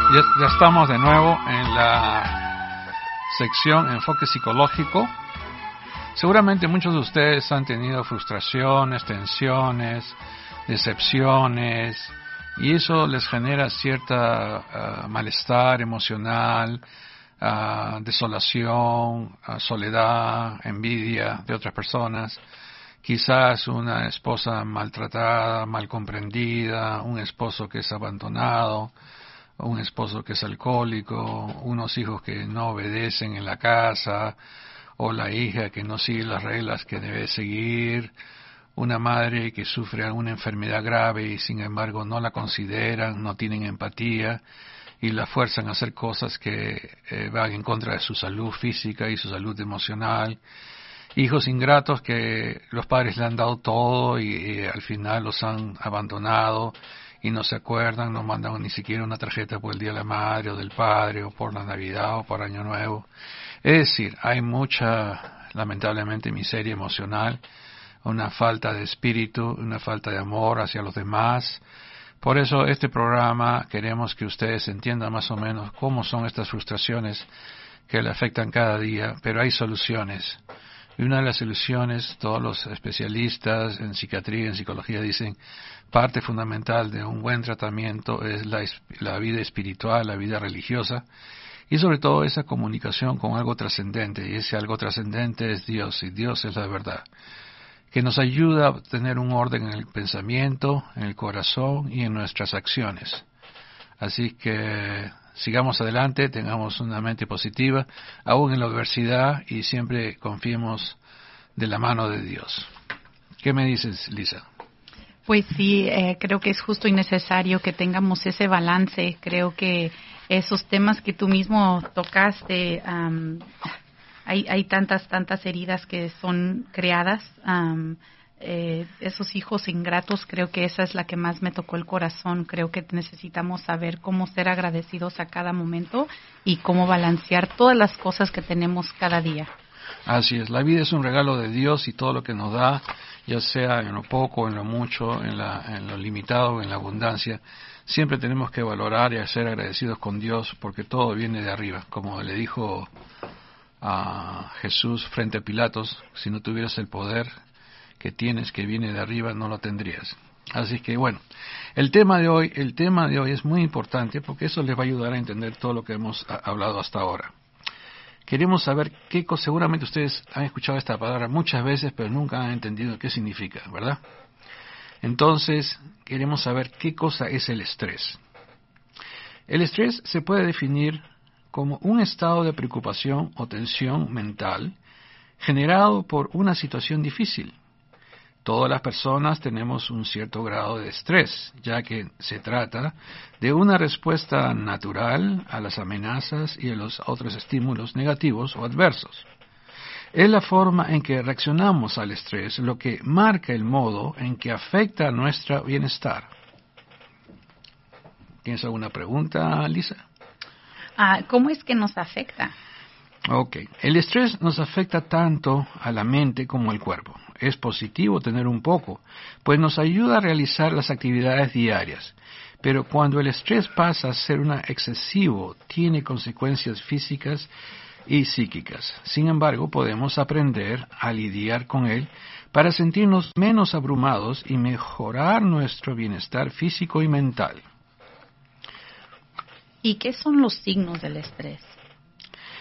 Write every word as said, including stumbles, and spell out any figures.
Ya, ya estamos de nuevo en la sección Enfoque Psicológico. Seguramente muchos de ustedes han tenido frustraciones, tensiones, decepciones, y eso les genera cierta uh, malestar emocional, uh, desolación, uh, soledad, envidia de otras personas. Quizás una esposa maltratada, mal comprendida, un esposo que es abandonado, un esposo que es alcohólico, unos hijos que no obedecen en la casa, o la hija que no sigue las reglas que debe seguir, una madre que sufre alguna enfermedad grave y sin embargo no la consideran, no tienen empatía y la fuerzan a hacer cosas que eh, van en contra de su salud física y su salud emocional. Hijos ingratos que los padres le han dado todo y, y al final los han abandonado y no se acuerdan, no mandan ni siquiera una tarjeta por el Día de la Madre o del Padre o por la Navidad o por Año Nuevo. Es decir, hay mucha, lamentablemente, miseria emocional, una falta de espíritu, una falta de amor hacia los demás. Por eso este programa queremos que ustedes entiendan más o menos cómo son estas frustraciones que le afectan cada día, pero hay soluciones. Y una de las soluciones, todos los especialistas en psiquiatría y en psicología dicen, parte fundamental de un buen tratamiento es la, la vida espiritual, la vida religiosa, y sobre todo esa comunicación con algo trascendente, y ese algo trascendente es Dios, y Dios es la verdad, que nos ayuda a tener un orden en el pensamiento, en el corazón y en nuestras acciones. Así que sigamos adelante, tengamos una mente positiva, aún en la adversidad, y siempre confiemos de la mano de Dios. ¿Qué me dices, Lisa? Pues sí, eh, creo que es justo y necesario que tengamos ese balance. Creo que esos temas que tú mismo tocaste, um, hay, hay tantas, tantas heridas que son creadas. Um, eh, esos hijos ingratos, creo que esa es la que más me tocó el corazón. Creo que necesitamos saber cómo ser agradecidos a cada momento y cómo balancear todas las cosas que tenemos cada día. Así es, la vida es un regalo de Dios y todo lo que nos da, ya sea en lo poco, en lo mucho, en, la, en lo limitado, en la abundancia, siempre tenemos que valorar y ser agradecidos con Dios porque todo viene de arriba. Como le dijo a Jesús frente a Pilatos, si no tuvieras el poder que tienes, que viene de arriba, no lo tendrías. Así que bueno, el tema de hoy, el tema de hoy es muy importante porque eso les va a ayudar a entender todo lo que hemos hablado hasta ahora. Queremos saber qué cosa, seguramente ustedes han escuchado esta palabra muchas veces, pero nunca han entendido qué significa, ¿verdad? Entonces, queremos saber qué cosa es el estrés. El estrés se puede definir como un estado de preocupación o tensión mental generado por una situación difícil. Todas las personas tenemos un cierto grado de estrés, ya que se trata de una respuesta natural a las amenazas y a los otros estímulos negativos o adversos. Es la forma en que reaccionamos al estrés lo que marca el modo en que afecta a nuestro bienestar. ¿Tienes alguna pregunta, Lisa? Ah, ¿cómo es que nos afecta? Ok, el estrés nos afecta tanto a la mente como al cuerpo. Es positivo tener un poco, pues nos ayuda a realizar las actividades diarias. Pero cuando el estrés pasa a ser un excesivo, tiene consecuencias físicas y psíquicas. Sin embargo, podemos aprender a lidiar con él para sentirnos menos abrumados y mejorar nuestro bienestar físico y mental. ¿Y qué son los signos del estrés?